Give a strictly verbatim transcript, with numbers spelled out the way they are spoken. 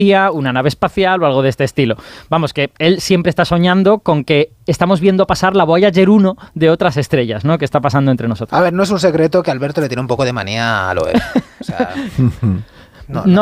una nave espacial o algo de este estilo. Vamos, que él siempre está soñando con que estamos viendo pasar la Voyager uno de otras estrellas, ¿no? Que está pasando entre nosotros. A ver, no es un secreto que Alberto le tiene un poco de manía a lo E. O sea, no, no. no